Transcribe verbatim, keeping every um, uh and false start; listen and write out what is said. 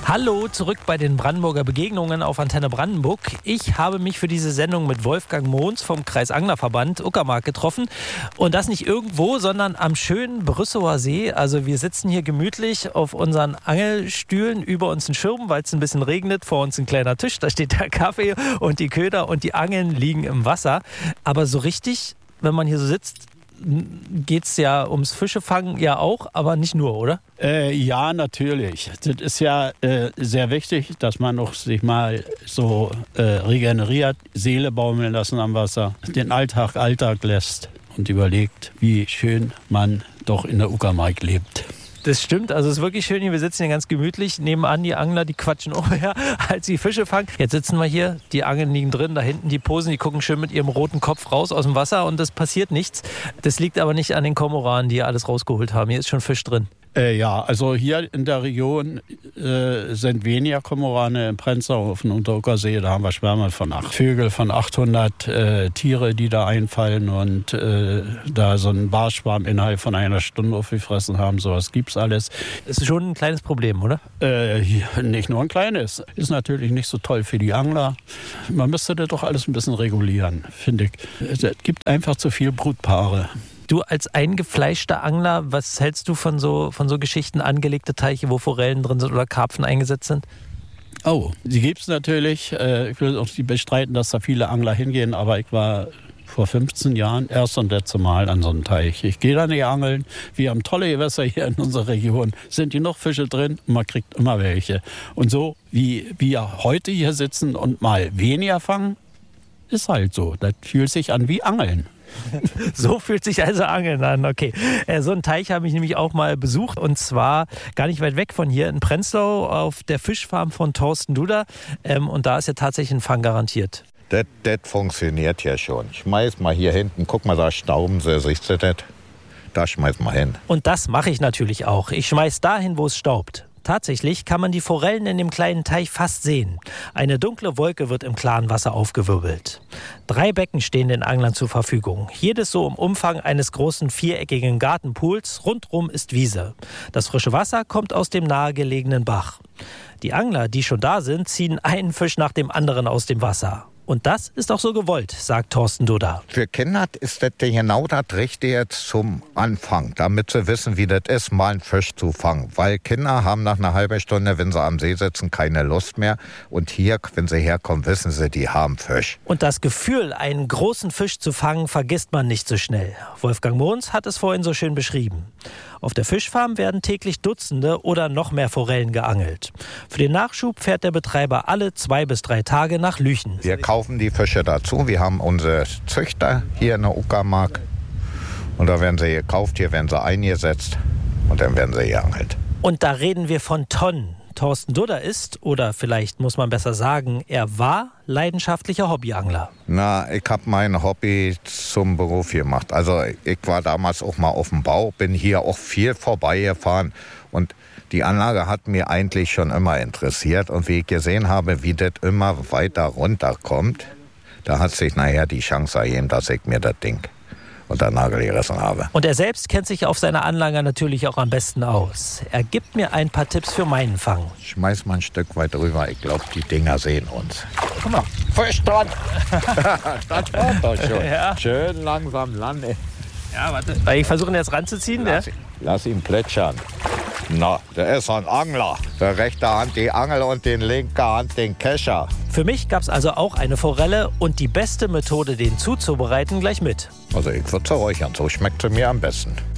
Hallo, zurück bei den Brandenburger Begegnungen auf Antenne Brandenburg. Ich habe mich für diese Sendung mit Wolfgang Mohns vom Kreisanglerverband Uckermark getroffen. Und das nicht irgendwo, sondern am schönen Brüssower See. Also wir sitzen hier gemütlich auf unseren Angelstühlen, über uns ein Schirm, weil es ein bisschen regnet. Vor uns ein kleiner Tisch, da steht der Kaffee und die Köder und die Angeln liegen im Wasser. Aber so richtig, wenn man hier so sitzt, geht es ja ums Fischefangen ja auch, aber nicht nur, oder? Äh, ja, natürlich. Das ist ja äh, sehr wichtig, dass man noch sich mal so äh, regeneriert, Seele baumeln lassen am Wasser, den Alltag Alltag lässt und überlegt, wie schön man doch in der Uckermark lebt. Das stimmt, also es ist wirklich schön hier. Wir sitzen hier ganz gemütlich. Nebenan die Angler, die quatschen umher, als sie Fische fangen. Jetzt sitzen wir hier, die Angeln liegen drin, da hinten die Posen, die gucken schön mit ihrem roten Kopf raus aus dem Wasser und es passiert nichts. Das liegt aber nicht an den Kormoranen, die hier alles rausgeholt haben. Hier ist schon Fisch drin. Äh, ja, also hier in der Region äh, sind weniger Kormorane im Prenzlau auf dem Unteruckersee. Da haben wir Schwärme von acht Vögel, von achthundert äh, Tiere, die da einfallen und äh, da so einen Barschwarm innerhalb von einer Stunde aufgefressen haben. Sowas gibt's alles. Das ist schon ein kleines Problem, oder? Äh, nicht nur ein kleines. Ist natürlich nicht so toll für die Angler. Man müsste das doch alles ein bisschen regulieren, finde ich. Es gibt einfach zu viele Brutpaare. Du als eingefleischter Angler, was hältst du von so, von so Geschichten, angelegte Teiche, wo Forellen drin sind oder Karpfen eingesetzt sind? Oh, die gibt es natürlich. Ich will auch nicht bestreiten, dass da viele Angler hingehen, aber ich war vor fünfzehn Jahren erst und letzte Mal an so einem Teich. Ich gehe da nicht angeln. Wir haben tolle Gewässer hier in unserer Region. Sind hier noch Fische drin? Man kriegt immer welche. Und so wie wir heute hier sitzen und mal weniger fangen, ist halt so. Das fühlt sich an wie Angeln. So fühlt sich also Angeln an, okay. So einen Teich habe ich nämlich auch mal besucht und zwar gar nicht weit weg von hier in Prenzlau auf der Fischfarm von Thorsten Duda und da ist ja tatsächlich ein Fang garantiert. Das, das funktioniert ja schon. Schmeiß mal hier hinten, guck mal, da stauben sie, siehst du das? Da schmeiß mal hin. Und das mache ich natürlich auch. Ich schmeiß dahin, wo es staubt. Tatsächlich kann man die Forellen in dem kleinen Teich fast sehen. Eine dunkle Wolke wird im klaren Wasser aufgewirbelt. Drei Becken stehen den Anglern zur Verfügung. Jedes so im Umfang eines großen viereckigen Gartenpools. Rundrum ist Wiese. Das frische Wasser kommt aus dem nahegelegenen Bach. Die Angler, die schon da sind, ziehen einen Fisch nach dem anderen aus dem Wasser. Und das ist auch so gewollt, sagt Thorsten Duda. Für Kinder ist das genau das Richtige zum Anfang, damit sie wissen, wie das ist, mal einen Fisch zu fangen. Weil Kinder haben nach einer halben Stunde, wenn sie am See sitzen, keine Lust mehr. Und hier, wenn sie herkommen, wissen sie, die haben Fisch. Und das Gefühl, einen großen Fisch zu fangen, vergisst man nicht so schnell. Wolfgang Mohns hat es vorhin so schön beschrieben. Auf der Fischfarm werden täglich Dutzende oder noch mehr Forellen geangelt. Für den Nachschub fährt der Betreiber alle zwei bis drei Tage nach Lüchen. Wir kaufen die Fische dazu. Wir haben unsere Züchter hier in der Uckermark. Und da werden sie gekauft, hier werden sie eingesetzt und dann werden sie geangelt. Und da reden wir von Tonnen. Thorsten Duda ist, oder vielleicht muss man besser sagen, er war leidenschaftlicher Hobbyangler. Na, ich habe mein Hobby zum Beruf gemacht. Also ich war damals auch mal auf dem Bau, bin hier auch viel vorbeigefahren und die Anlage hat mir eigentlich schon immer interessiert. Und wie ich gesehen habe, wie das immer weiter runterkommt, da hat sich nachher die Chance ergeben, dass ich mir das Ding unter den Nagel gerissen habe. Und er selbst kennt sich auf seiner Anlage natürlich auch am besten aus. Er gibt mir ein paar Tipps für meinen Fang. Schmeiß mal ein Stück weit rüber. Ich glaube, die Dinger sehen uns. Guck mal, Fisch dran. Das war doch schon. Ja. Schön langsam landen. Ja, warte. Ich versuche ihn jetzt ranzuziehen. Lass, ja? ihn, lass ihn plätschern. Na, der ist ein Angler. Der rechte Hand die Angel und die linke Hand den Kescher. Für mich gab es also auch eine Forelle und die beste Methode, den zuzubereiten, gleich mit. Also ich würde sie räuchern, so schmeckt sie mir am besten.